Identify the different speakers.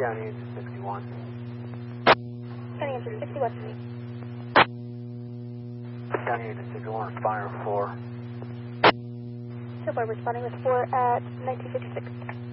Speaker 1: County Engine 61.
Speaker 2: County Engine 61 to me.
Speaker 1: County Engine 61, fire 4.
Speaker 2: So far responding with 4 at 1956.